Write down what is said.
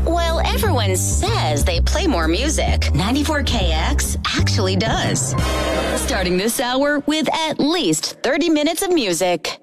While everyone says they play more music, 94KX actually does. Starting this hour with at least 30 minutes of music.